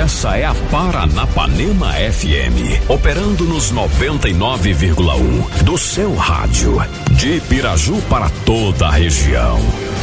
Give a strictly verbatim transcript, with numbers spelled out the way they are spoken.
Essa é a Paranapanema F M, operando nos noventa e nove vírgula um do seu rádio, de Piraju para toda a região.